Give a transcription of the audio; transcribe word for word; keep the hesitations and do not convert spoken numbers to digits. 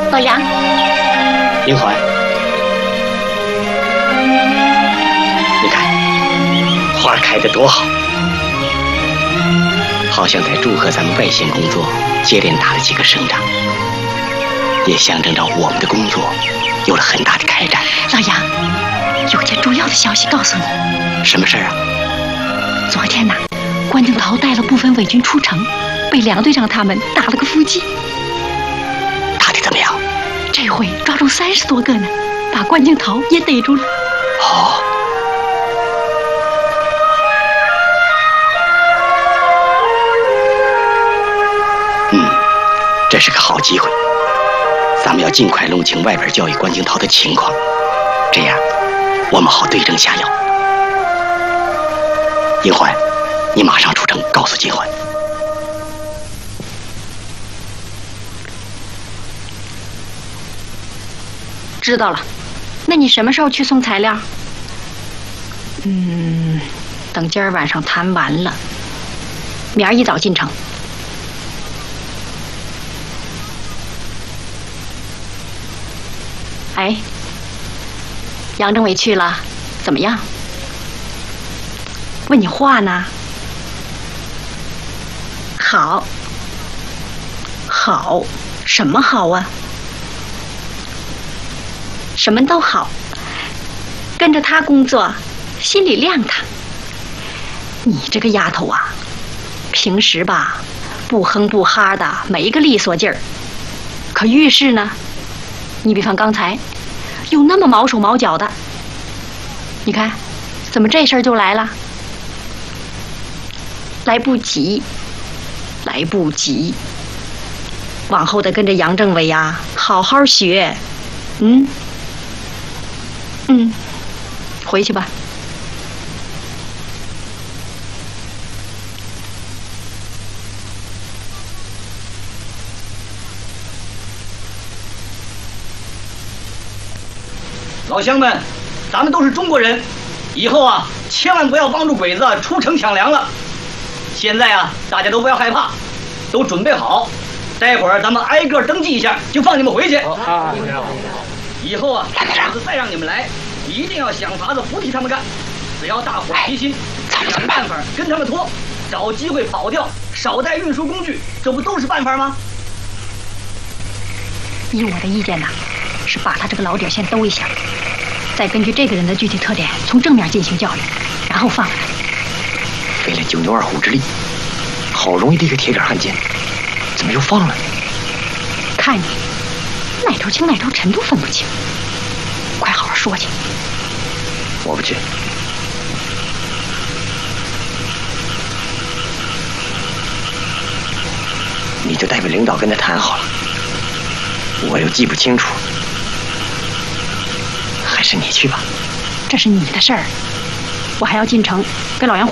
老杨， 林怀，你看花开得多好，好像在祝贺咱们外线工作接连打了几个胜仗，也象征着我们的工作有了很大的开展。 老杨，有件重要的消息告诉你。 什么事儿啊？ 昨天呐，关敬陶带了部分伪军出城，被梁队长他们打了个伏击。 打得怎么样？ 这回抓住三十多个呢，把关敬陶也逮住了。 好。嗯，这是个好机会，咱们要尽快弄清外边教育关敬陶的情况，这样我们好对症下药。银环，你马上出城告诉金环。 知道了，那你什么时候去送材料？嗯，等今儿晚上谈完了，明儿一早进城。哎，杨政委去了，怎么样？问你话呢。好，好，什么好啊？什么都好，跟着他工作，心里亮堂。你这个丫头啊，平时吧，不哼不哈的，没个利索劲儿，可遇事呢，你比方刚才，有那么毛手毛脚的。你看，怎么这事儿就来了？来不及，来不及。往后得跟着杨政委呀，好好学。嗯。嗯，回去吧。 老乡们，咱们都是中国人，以后啊，千万不要帮助鬼子出城抢粮了。现在啊，大家都不要害怕，都准备好，待会儿咱们挨个登记一下，就放你们回去。啊，以后啊，下次再让你们来，一定要想法子扶替他们干。只要大伙齐心，想办法跟他们拖，找机会跑掉，少带运输工具，这不都是办法吗？ 依我的意见呢，是把他这个老底儿先兜一下，再根据这个人的具体特点，从正面进行教育，然后放了他。 费了九牛二虎之力，好容易的一个铁杆汉奸，怎么又放了呢？ 看你哪头轻哪头沉都分不清，快好好说去。 我不去。你就代表领导跟他谈好了，我又记不清楚，还是你去吧。 这是你的事儿，我还要进城跟老杨